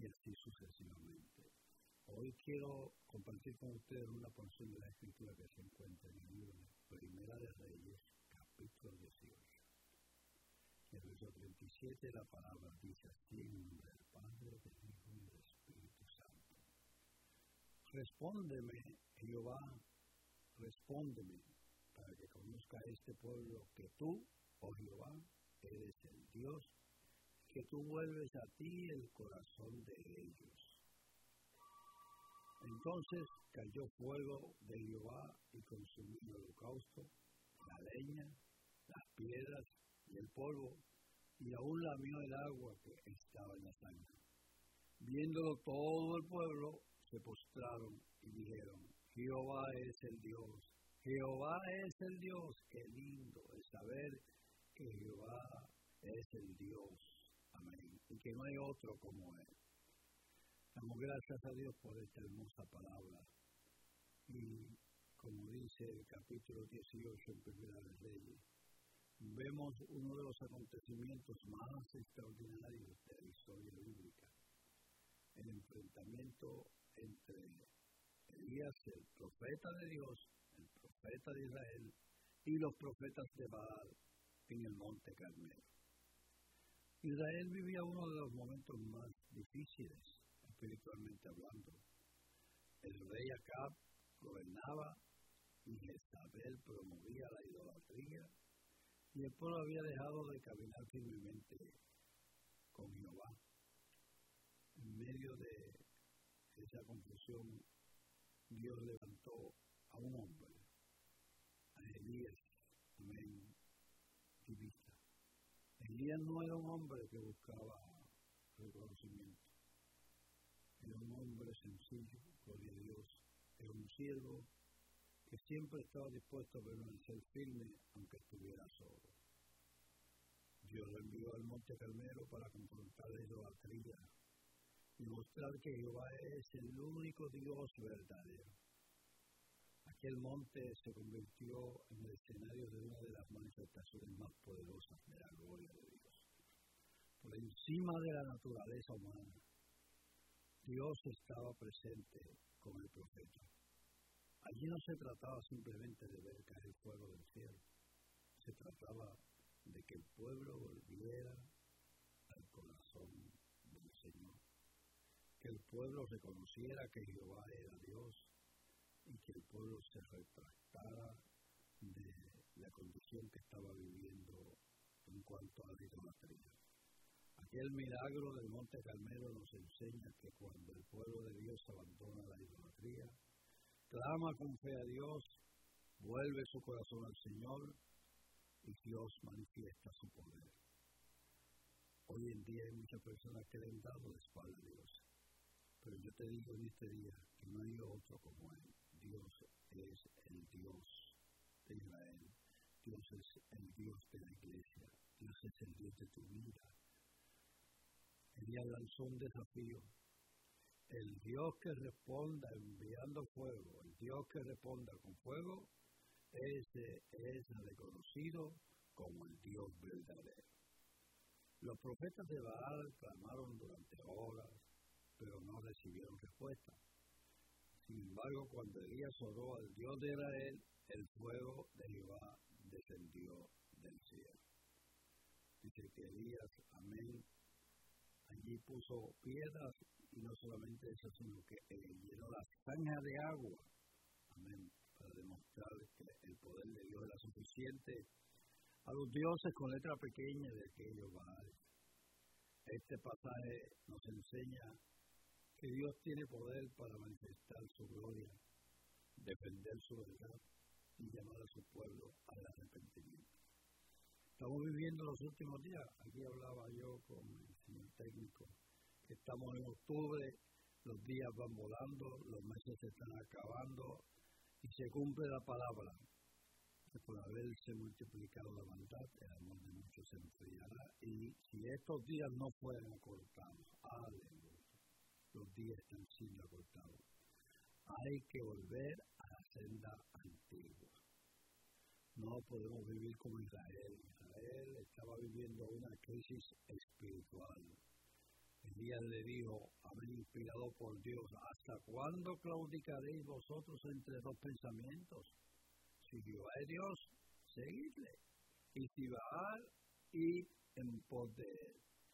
así sucesivamente. Hoy quiero compartir con ustedes una porción de la Escritura que se encuentra en el libro de Primera de Reyes, capítulo 18. En el verso 37 la palabra dice así en nombre del Padre, del Hijo y del Espíritu Santo. Respóndeme, Jehová, respóndeme, para que conozca este pueblo que tú, oh Jehová, eres el Dios, que tú vuelves a ti el corazón de ellos. Entonces cayó fuego de Jehová y consumió el holocausto, la leña, las piedras y el polvo, y aún lamió el agua que estaba en la zanja. Viéndolo todo el pueblo, se postraron y dijeron: Jehová es el Dios, Jehová es el Dios. Qué lindo es saber que Jehová es el Dios. Amén. Y que no hay otro como Él. Damos gracias a Dios por esta hermosa palabra. Y como dice el capítulo 18 en Primera de Reyes, vemos uno de los acontecimientos más extraordinarios de la historia bíblica. El enfrentamiento entre Elías, el profeta de Dios, el profeta de Israel, y los profetas de Baal en el monte Carmelo. Israel vivía uno de los momentos más difíciles, espiritualmente hablando. El rey Acab gobernaba y Jezabel promovía la idolatría, y el pueblo había dejado de caminar firmemente con Jehová. En medio de esa confusión, Dios levantó a un hombre, a Elías, amén, divista. Elías no era un hombre que buscaba reconocimiento. Era un hombre sencillo, gloria a Dios. Era un siervo que siempre estaba dispuesto a permanecer firme aunque estuviera solo. Dios lo envió al monte Carmelo para confrontar la idolatría y mostrar que Jehová es el único Dios verdadero. Aquel monte se convirtió en el escenario de una de las manifestaciones más poderosas de la gloria de Dios. Por encima de la naturaleza humana, Dios estaba presente con el profeta. Allí no se trataba simplemente de ver caer fuego del cielo, se trataba de que el pueblo volviera al corazón del Señor, que el pueblo reconociera que Jehová era Dios y que el pueblo se retractara de la condición que estaba viviendo en cuanto a la idolatría. Aquel milagro del monte Carmelo nos enseña que cuando el pueblo de Dios abandona la idolatría, clama con fe a Dios, vuelve su corazón al Señor y Dios manifiesta su poder. Hoy en día hay muchas personas que le han dado la espalda a Dios, pero yo te digo en este día que no hay otro como Él. Dios es el Dios de Israel, Dios es el Dios de la iglesia, Dios es el Dios de tu vida. Elías lanzó un desafío. El Dios que responda enviando fuego, el Dios que responda con fuego, ese es reconocido como el Dios verdadero. Los profetas de Baal clamaron durante horas, pero no recibieron respuesta. Sin embargo, cuando Elías oró al Dios de Israel, el fuego de Jehová descendió del cielo. Dice que Elías, amén, allí puso piedras, y no solamente eso, sino que llenó la zanja de agua, amén, para demostrar que el poder de Dios era suficiente a los dioses con letra pequeña de aquellos Baales. Este pasaje nos enseña que Dios tiene poder para manifestar su gloria, defender su verdad y llamar a su pueblo al arrepentimiento. Estamos viviendo los últimos días. Aquí hablaba yo con el señor técnico, que estamos en octubre, los días van volando, los meses se están acabando y se cumple la palabra, que por haberse multiplicado la maldad, el amor de muchos se enfriará. Y si estos días no fueran acortados, aleluya, los días están siendo acortados. Hay que volver a la senda antigua. No podemos vivir como Israel. Israel estaba viviendo una crisis espiritual. Elías le dijo, amén, inspirado por Dios, ¿hasta cuándo claudicaréis vosotros entre dos pensamientos? Si Jehová es Dios, seguidle, y si Baal, id en pos de él.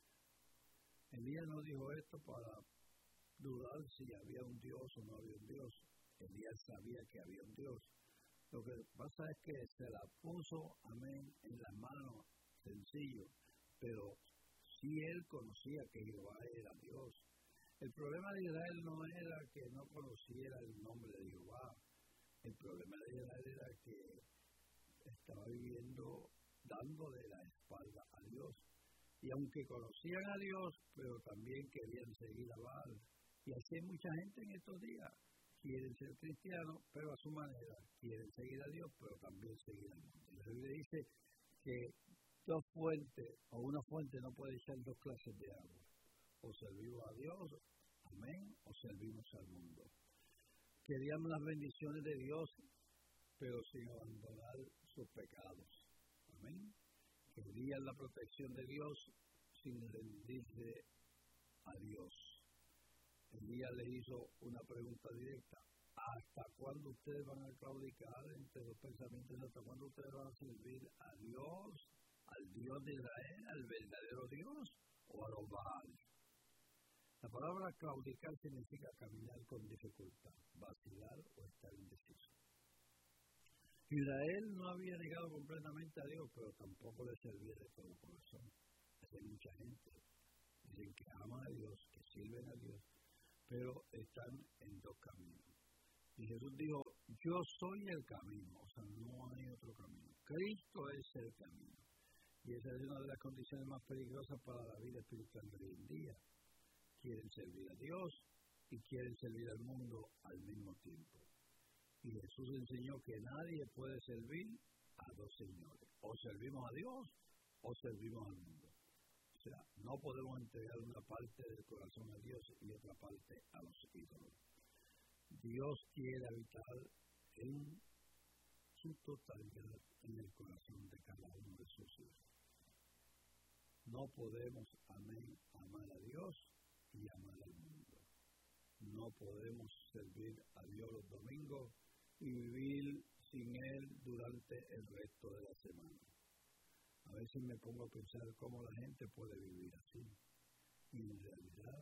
Elías no dijo esto para dudar si había un Dios o no había un Dios. Elías sabía que había un Dios. Lo que pasa es que se la puso, amén, en las manos, sencillo, pero sí él conocía que Jehová era Dios. El problema de Israel no era que no conociera el nombre de Jehová. El problema de Israel era que estaba viviendo dándole la espalda a Dios. Y aunque conocían a Dios, pero también querían seguir a Baal. Y así hay mucha gente en estos días. Quieren ser cristianos, pero a su manera. Quieren seguir a Dios, pero también seguir al mundo. La Biblia dice que dos fuentes, o una fuente no puede echar dos clases de agua. O servimos a Dios, amén, o servimos al mundo. Querían las bendiciones de Dios, pero sin abandonar sus pecados. Amén. Querían la protección de Dios sin rendirse a Dios. Elías le hizo una pregunta directa. ¿Hasta cuándo ustedes van a claudicar entre los pensamientos? ¿Hasta cuándo ustedes van a servir a Dios, al Dios de Israel, al verdadero Dios, o a los Baales? La palabra claudicar significa caminar con dificultad, vacilar o estar indeciso. Israel no había negado completamente a Dios, pero tampoco le servía de todo corazón. Hay mucha gente, dicen que aman a Dios, que sirven a Dios, pero están en dos caminos. Y Jesús dijo, yo soy el camino, o sea, no hay otro camino. Cristo es el camino. Y esa es una de las condiciones más peligrosas para la vida espiritual de hoy en día. Quieren servir a Dios y quieren servir al mundo al mismo tiempo. Y Jesús enseñó que nadie puede servir a dos señores. O servimos a Dios o servimos al mundo. O sea, no podemos entregar una parte del corazón a Dios y otra parte a los ídolos. Dios quiere habitar en su totalidad en el corazón de cada uno de sus hijos. No podemos, amén, amar a Dios y amar al mundo. No podemos servir a Dios los domingos y vivir sin Él durante el resto de la semana. A veces me pongo a pensar cómo la gente puede vivir así. Y en realidad,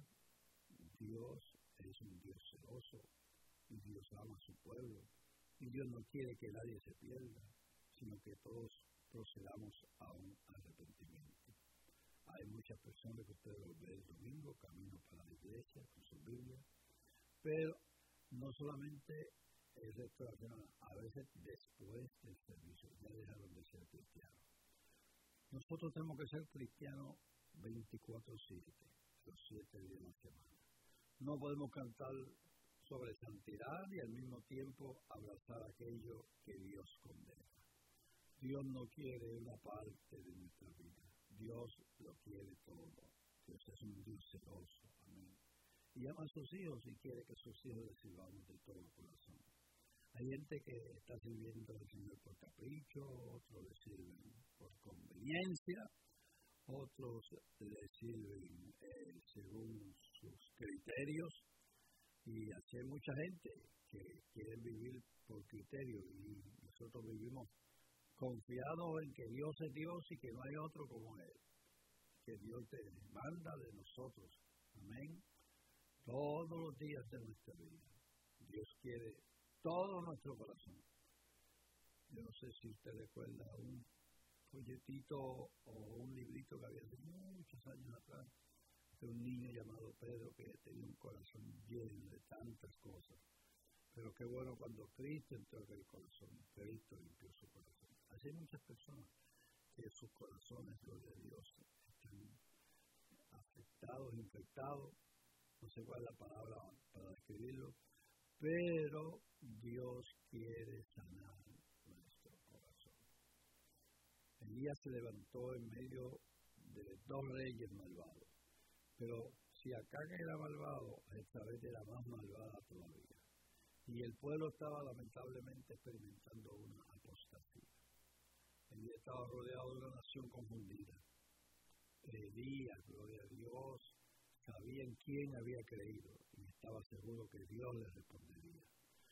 Dios es un Dios celoso y Dios ama a su pueblo. Y Dios no quiere que nadie se pierda, sino que todos procedamos a un arrepentimiento. Hay muchas personas que ustedes los ven el domingo, camino para la iglesia con su Biblia, pero no solamente es restauración, a veces después del servicio, ya dejaron de ser cristianos. Nosotros tenemos que ser cristianos 24/7, los 7 días de la semana. No podemos cantar sobre santidad y al mismo tiempo abrazar aquello que Dios condena. Dios no quiere una parte de nuestra vida. Dios lo quiere todo. Dios es un Dios celoso. Amén. Y ama a sus hijos y quiere que sus hijos les sirvamos de todo corazón. Hay gente que está sirviendo al Señor por capricho, otros le sirven por conveniencia, otros le sirven según sus criterios. Y así hay mucha gente que quiere vivir por criterio y nosotros vivimos confiados en que Dios es Dios y que no hay otro como Él. Que Dios te manda de nosotros. Amén. Todos los días de nuestra vida. Dios quiere todo nuestro corazón. Yo no sé si usted recuerda un folletito o un librito que había hace muchos años atrás de un niño llamado Pedro que tenía un corazón lleno de tantas cosas. Pero qué bueno cuando Cristo entró en el corazón, Cristo limpió su corazón. Así hay muchas personas que sus corazones, gloria a Dios, están afectados, infectados, no sé cuál es la palabra para describirlo, pero Dios quiere sanar nuestro corazón. Elías se levantó en medio de dos reyes malvados, pero si Acán era malvado, Jezabel era más malvada todavía. Y el pueblo estaba lamentablemente experimentando una apostasía. Elías estaba rodeado de una nación confundida. Elías, gloria a Dios, sabía sabía en quién había creído y estaba seguro que Dios le respondería.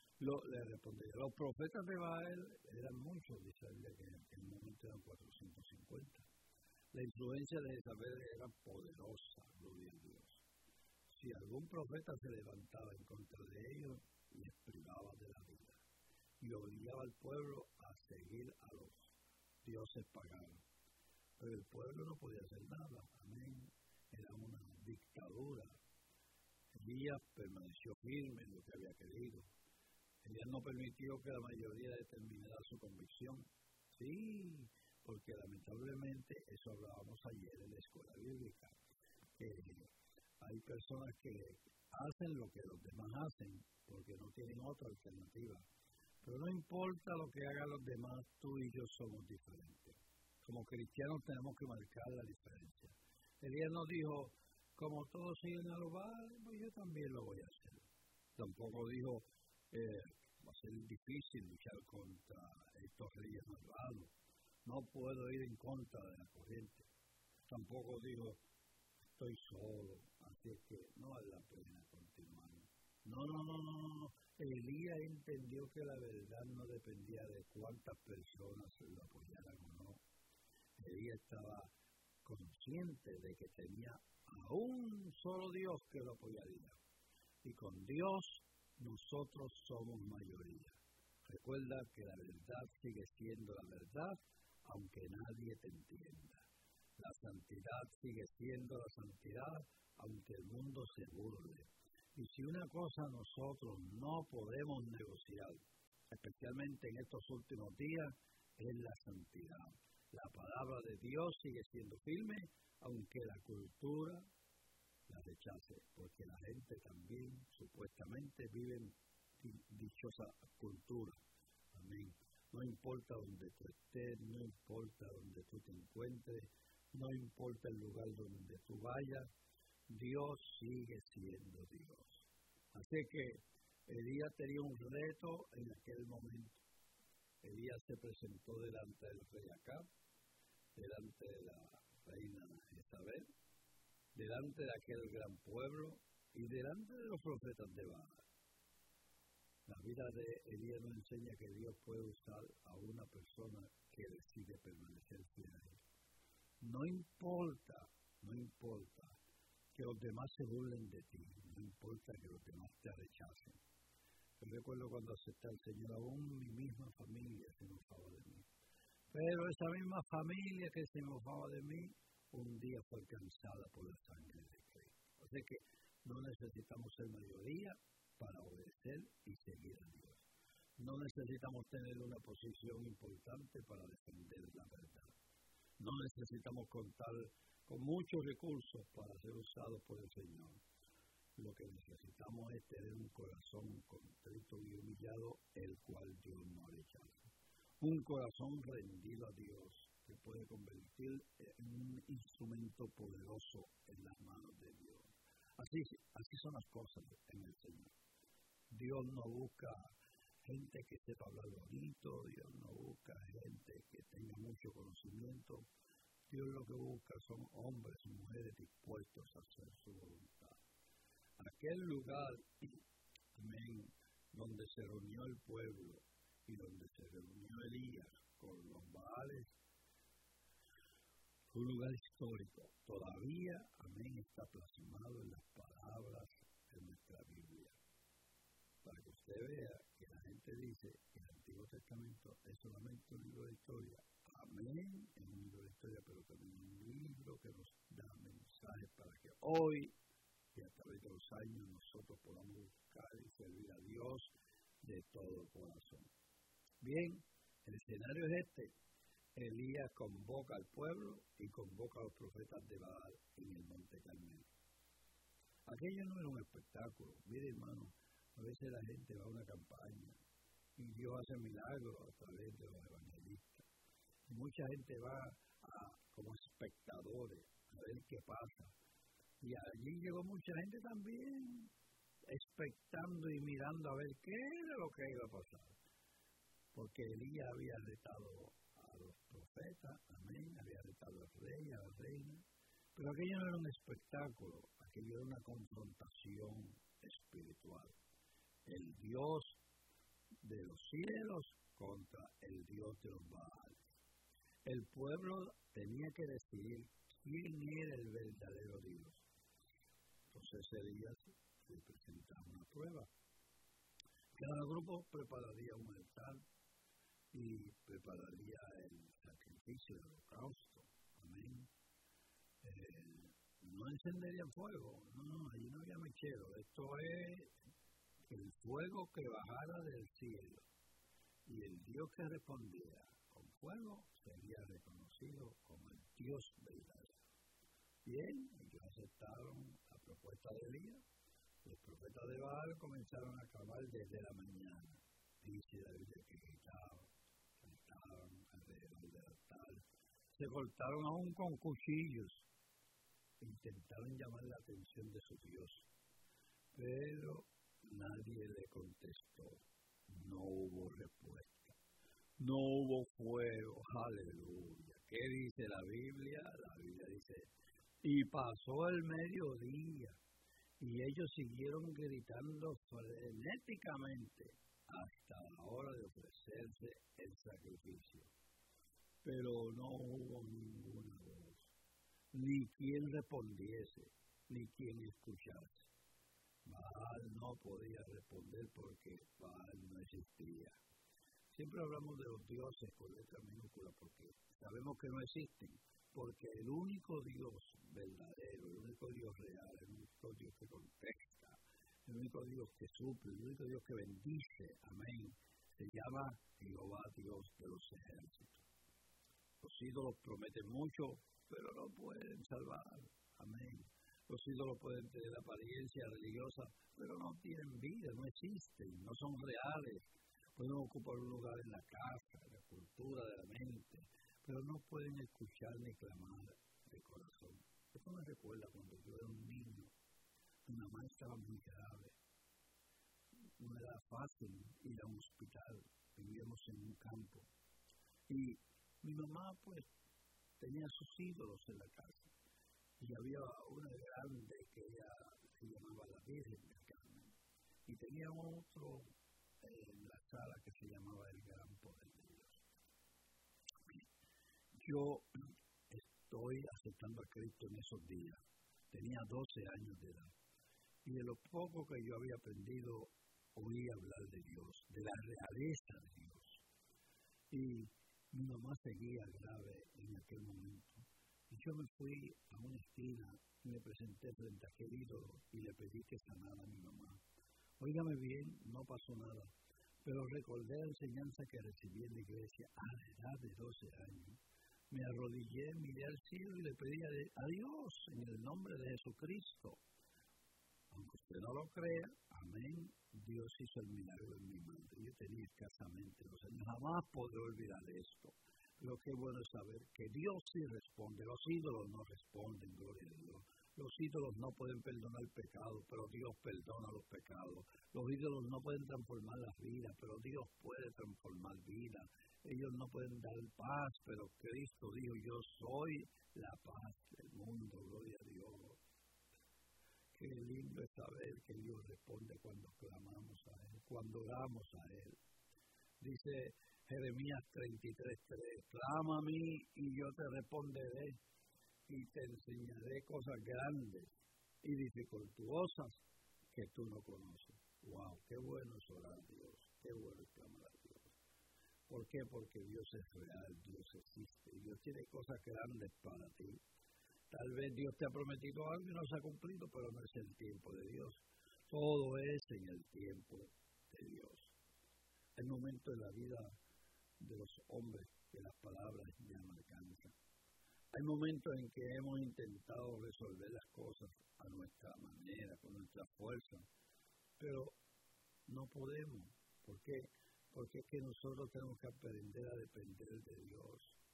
Los profetas de Baal eran muchos, dice la Biblia, que en aquel momento eran 450. La influencia de Jezabel era poderosa, gloria a Dios. Si algún profeta se levantaba en contra de ellos, les privaba de la vida y obligaba al pueblo a seguir a los dioses paganos. Pero el pueblo no podía hacer nada, amén. Era una dictadura. Elías permaneció firme en lo que había creído. Elías no permitió que la mayoría determinara su convicción. Sí, porque lamentablemente, eso hablábamos ayer en la escuela bíblica, que hay personas que hacen lo que los demás hacen, porque no tienen otra alternativa. Pero no importa lo que hagan los demás, tú y yo somos diferentes. Como cristianos tenemos que marcar la diferencia. Elías nos dijo, como todos siguen a los Baales, pues yo también lo voy a hacer. Tampoco dijo, va a ser difícil luchar contra estos reyes malvados. No puedo ir en contra de la corriente. Tampoco dijo, estoy solo, así es que no vale la pena continuar. No. Elías entendió que la verdad no dependía de cuántas personas lo apoyaran o no. Elías estaba consciente de que tenía a un solo Dios que lo apoyaría. Y con Dios nosotros somos mayoría. Recuerda que la verdad sigue siendo la verdad, aunque nadie te entienda. La santidad sigue siendo la santidad, aunque el mundo se burle. Y si una cosa nosotros no podemos negociar, especialmente en estos últimos días, es la santidad. La palabra de Dios sigue siendo firme, aunque la cultura la rechace, porque la gente también supuestamente vive en dichosa cultura. Amén. No importa donde tú estés, no importa donde tú te encuentres, no importa el lugar donde tú vayas, Dios sigue siendo Dios. Así que Elías tenía un reto en aquel momento. Elías se presentó delante del rey Acab, delante de la reina Jezabel, delante de aquel gran pueblo y delante de los profetas de Baal. La vida de Elías nos enseña que Dios puede usar a una persona que decide permanecer fiel a Él. No importa que los demás se burlen de ti, no importa que los demás te rechacen. Yo recuerdo cuando acepté al Señor, aún mi misma familia se mofaba de mí. Pero esa misma familia que se mofaba de mí, un día fue alcanzada por la sangre de Cristo. Así que no necesitamos ser mayoría para obedecer y seguir a Dios. No necesitamos tener una posición importante para defender la verdad. No necesitamos contar con muchos recursos para ser usados por el Señor. Lo que necesitamos es tener un corazón contrito y humillado, el cual Dios no rechaza. Un corazón rendido a Dios que puede convertir en un instrumento poderoso en las manos de Dios. Así son las cosas en el Señor. Dios no busca gente que sepa hablar bonito, Dios no busca gente que tenga mucho conocimiento. Dios lo que busca son hombres y mujeres dispuestos a hacer su voluntad. Aquel lugar, amén, donde se reunió el pueblo y donde se reunió Elías con los Baales, fue un lugar histórico. Todavía, amén, está plasmado en las palabras de nuestra Biblia. Para que usted vea que la gente dice que el Antiguo Testamento es solamente un libro de historia. Amén, es un libro de historia, pero también un libro que nos da mensajes para que hoy y a través de los años nosotros podamos buscar y servir a Dios de todo corazón. Bien, el escenario es este. Elías convoca al pueblo y convoca a los profetas de Baal en el Monte Carmelo. Aquello no era un espectáculo. Mire, hermano, a veces la gente va a una campaña y Dios hace milagros a través de los evangelistas. Y mucha gente va como espectadores a ver qué pasa. Y allí llegó mucha gente también expectando y mirando a ver qué era lo que iba a pasar. Porque Elías había retado a los profetas, amén, había retado al rey, a la reina. Pero aquello no era un espectáculo, aquello era una confrontación espiritual. El Dios de los cielos contra el Dios de los Baales. El pueblo tenía que decidir quién era el verdadero Dios. Entonces ese día se presentaba una prueba. Cada grupo prepararía un altar y prepararía el sacrificio, el holocausto. Amén. No encenderían fuego, no, allí no había mechero. Esto es el fuego que bajara del cielo. Y el Dios que respondiera con fuego sería reconocido como el Dios verdadero. Bien, ellos aceptaron la propuesta de Elías. Los profetas de Baal comenzaron a acabar desde la mañana. Dice la Biblia que gritaban, cantaban alrededor del altar. Se cortaron aún con cuchillos. Intentaron llamar la atención de su Dios. Pero nadie le contestó. No hubo respuesta. No hubo fuego. Aleluya. ¿Qué dice la Biblia? La Biblia dice, y pasó el mediodía. Y ellos siguieron gritando frenéticamente hasta la hora de ofrecerse el sacrificio. Pero no hubo ninguna voz, ni quien respondiese, ni quien escuchase. Baal no podía responder porque Baal no existía. Siempre hablamos de los dioses con letra minúscula porque sabemos que no existen, porque el único Dios verdadero, el único Dios real, el único Dios que contesta, el único Dios que suple, el único Dios que bendice, amén, se llama Jehová Dios de los ejércitos. Los ídolos prometen mucho, pero no pueden salvar, amén. Los ídolos pueden tener apariencia religiosa, pero no tienen vida, no existen, no son reales. Pueden ocupar un lugar en la casa, en la cultura de la mente, pero no pueden escuchar ni clamar de corazón. Esto me recuerda cuando yo era un niño, mi mamá estaba muy grave, no era fácil ir a un hospital, vivíamos en un campo, y mi mamá pues tenía sus ídolos en la casa, y había una grande que ella se llamaba la Virgen del Carmen, y tenía otro en la sala que se llamaba el Gran Poder de Dios. Yo estoy aceptando a Cristo en esos días. Tenía 12 años de edad. Y de lo poco que yo había aprendido, oí hablar de Dios, de la realeza de Dios. Y mi mamá seguía grave en aquel momento. Y yo me fui a una esquina y me presenté frente a aquel ídolo y le pedí que sanara a mi mamá. Óigame bien, no pasó nada. Pero recordé la enseñanza que recibí en la iglesia a la edad de 12 años. Me arrodillé, miré al cielo y le pedí a Dios en el nombre de Jesucristo. Aunque usted no lo crea, amén, Dios hizo el milagro en mi madre. Yo tenía escasamente 2 años, jamás podré olvidar esto. Pero qué bueno es saber que Dios sí responde, los ídolos no responden, gloria a Dios. Los ídolos no pueden perdonar el pecado, pero Dios perdona los pecados. Los ídolos no pueden transformar las vidas, pero Dios puede transformar vidas. Ellos no pueden dar paz, pero Cristo dijo, yo soy la paz del mundo, gloria a Dios. Qué lindo es saber que Dios responde cuando clamamos a Él, cuando oramos a Él. Dice Jeremías 33:3, clama a mí y yo te responderé y te enseñaré cosas grandes y dificultuosas que tú no conoces. ¡Wow! ¡Qué bueno es orar a Dios! ¡Qué bueno es clamar a Dios! ¿Por qué? Porque Dios es real, Dios existe y Dios tiene cosas grandes para ti. Tal vez Dios te ha prometido algo y no se ha cumplido, pero no es el tiempo de Dios. Todo es en el tiempo de Dios. Hay momentos en la vida de los hombres que las palabras ya no alcanzan. Hay momentos en que hemos intentado resolver las cosas a nuestra manera, con nuestra fuerza, pero no podemos. ¿Por qué? Porque es que nosotros tenemos que aprender a depender de Dios.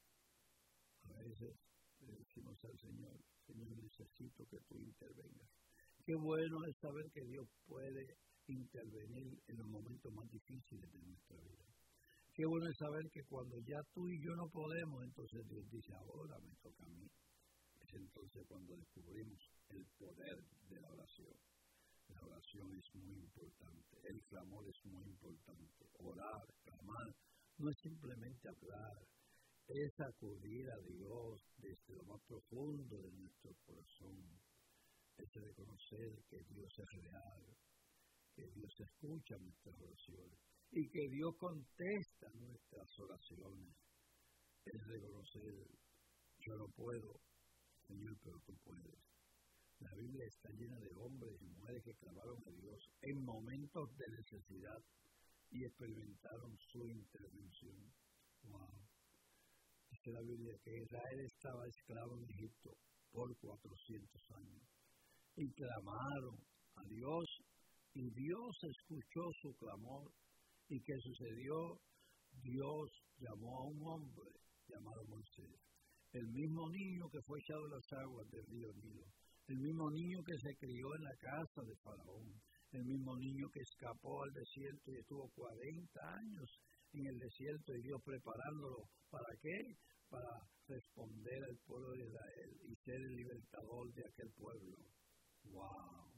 A veces le decimos al Señor, Señor, necesito que tú intervengas. Qué bueno es saber que Dios puede intervenir en los momentos más difíciles de nuestra vida. Qué bueno es saber que cuando ya tú y yo no podemos, entonces Dios dice, ahora me toca a mí. Es entonces cuando descubrimos el poder de la oración. La oración es muy importante, el clamor es muy importante. Orar, clamar, no es simplemente hablar, es acudir a Dios desde lo más profundo de nuestro corazón. Es reconocer que Dios es real, que Dios escucha nuestras oraciones y que Dios contesta nuestras oraciones. Es reconocer, yo no puedo, Señor, pero tú puedes. La Biblia está llena de hombres y mujeres que clamaron a Dios en momentos de necesidad y experimentaron su intervención. Wow. Dice la Biblia que Israel estaba esclavo en Egipto por 400 años y clamaron a Dios y Dios escuchó su clamor. ¿Y qué sucedió? Dios llamó a un hombre llamado Moisés, el mismo niño que fue echado en las aguas del río Nilo, el mismo niño que se crió en la casa de Faraón, el mismo niño que escapó al desierto y estuvo 40 años en el desierto y Dios preparándolo. ¿Para qué? Para responder al pueblo de Israel y ser el libertador de aquel pueblo. ¡Wow!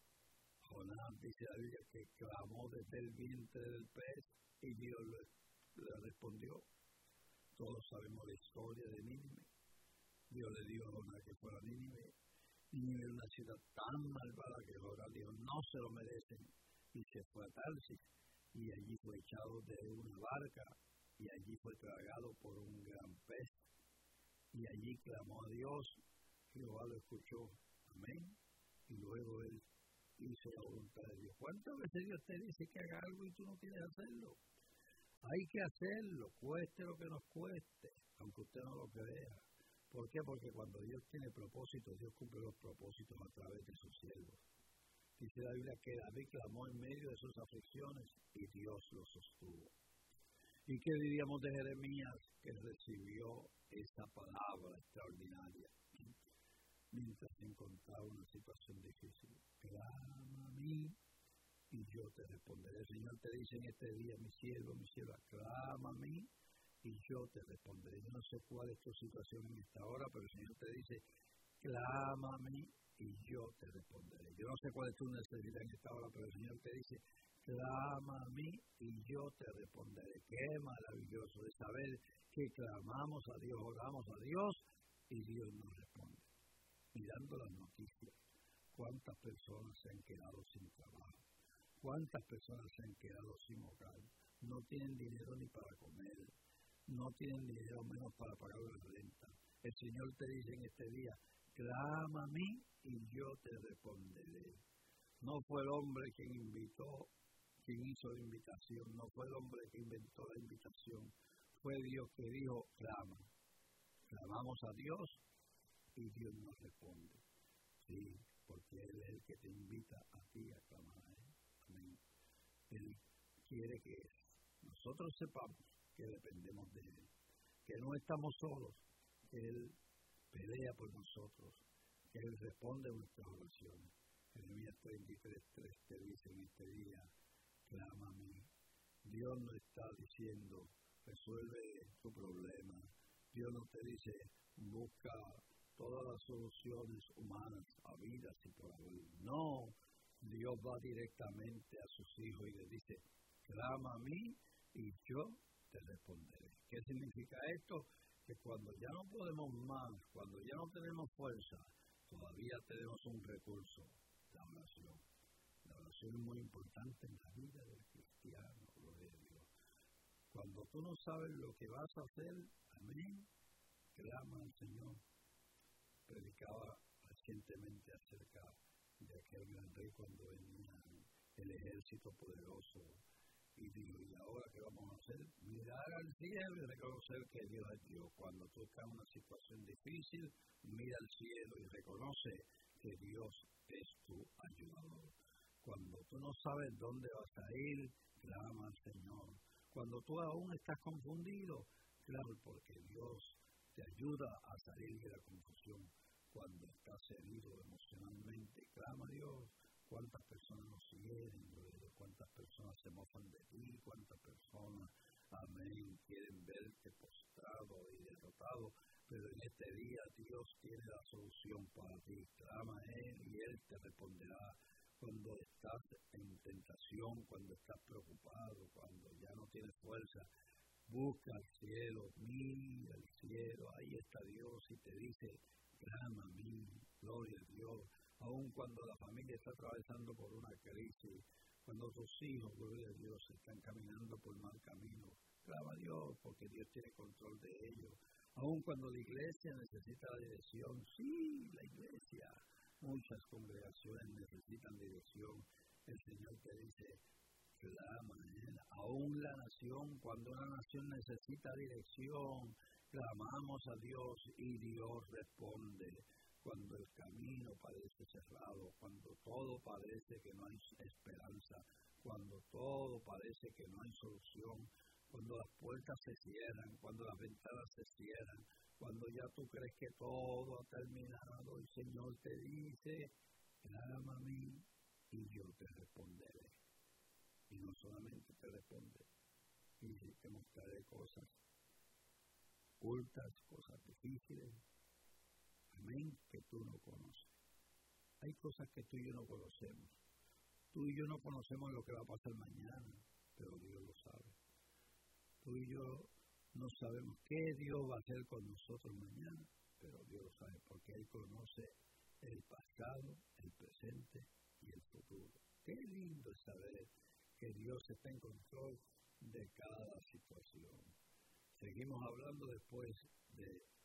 Jonás, dice la Biblia, que clamó desde el vientre del pez y Dios le respondió. Todos sabemos la historia de Nínive. Dios le dijo a Jonás que fuera a Nínive. Nínive era una ciudad tan malvada que Jonás dijo, no se lo merecen. Y se fue a Tarsis y allí fue echado de una barca y allí fue tragado por un gran pez. Y allí clamó a Dios, Jehová lo escuchó. Amén. Y luego él hizo la voluntad de Dios. ¿Cuántas veces Dios te dice que haga algo y tú no quieres hacerlo? Hay que hacerlo, cueste lo que nos cueste, aunque usted no lo crea. ¿Por qué? Porque cuando Dios tiene propósitos, Dios cumple los propósitos a través de sus siervos. Dice la Biblia que David clamó en medio de sus aflicciones y Dios lo sostuvo. ¿Y qué diríamos de Jeremías, que recibió esa palabra extraordinaria mientras se encontraba en una situación difícil? Clama a mí y yo te responderé. El Señor te dice en este día, mi sierva, clama a mí y yo te responderé. Yo no sé cuál es tu situación en esta hora, pero el Señor te dice, clama a mí y yo te responderé. Yo no sé cuál es tu necesidad en esta hora, pero el Señor te dice, clama a mí y yo te responderé. Qué maravilloso de saber que clamamos a Dios, oramos a Dios y Dios nos responde. Mirando las noticias, cuántas personas se han quedado sin trabajo, cuántas personas se han quedado sin hogar, no tienen dinero ni para comer, no tienen dinero menos para pagar la renta. El Señor te dice en este día, clama a mí y yo te responderé. No fue el hombre quien hizo la invitación, no fue el hombre que inventó la invitación, fue Dios que dijo, clama. Clamamos a Dios y Dios nos responde. Sí, porque Él es el que te invita a ti a clamar a Él. Amén. Él quiere que nosotros sepamos que dependemos de Él, que no estamos solos, que Él pelea por nosotros, que Él responde a nuestras oraciones. Jeremías 33:3 te dice en este día, clama a mí. Dios no está diciendo, resuelve tu problema. Dios no te dice, busca todas las soluciones humanas, habidas y por haber. No, Dios va directamente a sus hijos y les dice, clama a mí y yo te responderé. ¿Qué significa esto? Que cuando ya no podemos más, cuando ya no tenemos fuerza, todavía tenemos un recurso, la oración. La oración es muy importante en la vida del cristiano, gloria a Dios. Cuando tú no sabes lo que vas a hacer, amén, clama al Señor. Predicaba recientemente acerca de aquel gran rey cuando venía el ejército poderoso y dijo, ¿y ahora qué vamos a hacer? Mirar al cielo y reconocer que Dios es Dios. Cuando tú estás en una situación difícil, mira al cielo y reconoce que Dios es tu ayudador. Cuando tú no sabes dónde vas a ir, clama al Señor. Cuando tú aún estás confundido, clama porque Dios te ayuda a salir de la confusión. Cuando estás herido emocionalmente, clama a Dios. Cuántas personas nos hieren, cuántas personas se mofan de ti, cuántas personas, amén, quieren verte postrado y derrotado. pero en este día Dios tiene la solución para ti. Clama a Él y Él te responderá. Cuando estás en tentación, cuando estás preocupado, cuando ya no tienes fuerza, busca al cielo, mira al cielo, ahí está Dios y te dice, clama a mí, gloria a Dios. Aun cuando la familia está atravesando por una crisis, cuando tus hijos, gloria a Dios, están caminando por mal camino, clama a Dios porque Dios tiene control de ellos. Aun cuando la iglesia necesita la dirección, sí, la iglesia, muchas congregaciones necesitan dirección. El Señor te dice, clama a Él. Aún la nación, cuando una nación necesita dirección, clamamos a Dios y Dios responde. Cuando el camino parece cerrado, cuando todo parece que no hay esperanza, cuando todo parece que no hay solución, cuando las puertas se cierran, cuando las ventanas se cierran, cuando ya tú crees que todo ha terminado, el Señor te dice, clama a mí y yo te responderé. Y no solamente te responde, y te mostraré cosas ocultas, cosas difíciles, amén, que tú no conoces. Hay cosas que tú y yo no conocemos. Tú y yo no conocemos lo que va a pasar mañana, pero Dios lo sabe. Tú y yo no sabemos qué Dios va a hacer con nosotros mañana, pero Dios lo sabe, porque Él conoce el pasado, el presente y el futuro. Qué lindo es saber que Dios está en control de cada situación. Seguimos hablando después de